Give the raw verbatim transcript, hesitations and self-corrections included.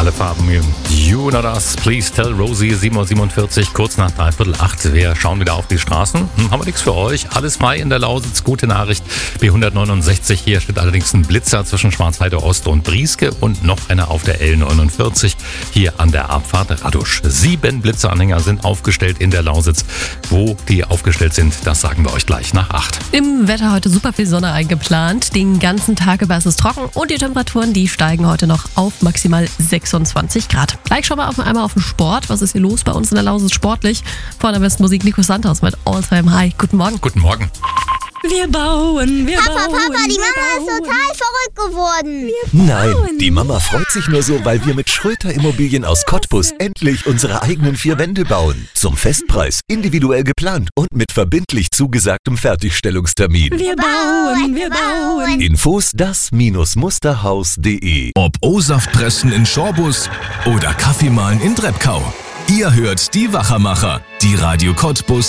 alle Farben. You know us, please tell Rosie, sieben Uhr siebenundvierzig, kurz nach dreiviertel acht. Wir schauen wieder auf die Straßen. Hm, haben wir nichts für euch. Alles frei in der Lausitz. Gute Nachricht. B hundertneunundsechzig. Hier steht allerdings ein Blitzer zwischen Schwarzheide Ost und Brieske und noch einer auf der L neunundvierzig. Hier an der Abfahrt Radusch. Sieben Blitzeranhänger sind aufgestellt in der Lausitz. Wo die aufgestellt sind, das sagen wir euch gleich nach acht. Im Wetter heute super viel Sonne eingeplant. Den ganzen Tag über ist es trocken und die Temperaturen, die steigen heute noch auf maximal sechsundzwanzig Grad. Gleich schauen wir auf einmal auf den Sport. Was ist hier los bei uns in der Lausitz sportlich? Vor der besten Musik Nico Santos mit All Time High. Guten Morgen. Guten Morgen. Wir bauen, wir Papa, bauen. Papa, die wir Mama bauen. ist total verrückt geworden. Nein, die Mama freut sich nur so, weil wir mit Schröter Immobilien aus Cottbus endlich unsere eigenen vier Wände bauen. Zum Festpreis, individuell geplant und mit verbindlich zugesagtem Fertigstellungstermin. Wir bauen, wir bauen. Infos das-musterhaus punkt de. Ob O-Saft pressen in Schorbus oder Kaffee mahlen in Treppkau. Ihr hört die Wachermacher, die Radio Cottbus